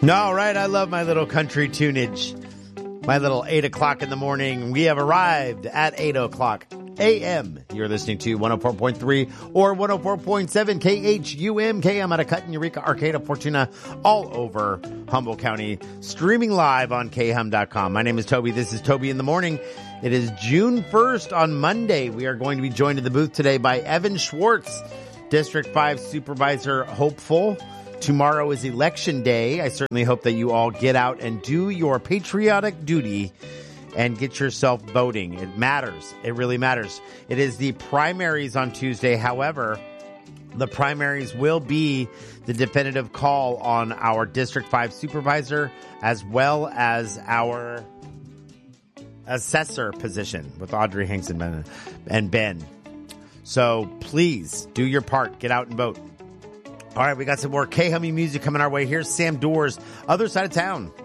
All right, I love my little country tunage. My little 8 o'clock in the morning. We have arrived at 8 o'clock a.m. You're listening to 104.3 or 104.7 KHUM, KM out of Cutton, Eureka, Arcata, Fortuna, all over Humboldt County. Streaming live on khum.com. My name is Toby. This is Toby in the Morning. It is June 1st on Monday. We are going to be joined in the booth today by Evan Schwartz, District 5 Supervisor Hopeful. Tomorrow is Election Day. I certainly hope that you all get out and do your patriotic duty and get yourself voting. It matters. It really matters. It is the primaries on Tuesday. However, the primaries will be the definitive call on our District 5 Supervisor as well as our assessor position with Audrey Hanks and Ben. So please do your part. Get out and vote. All right, we got some more K-Hummy music coming our way. Here's Sam Doors, Other Side of Town.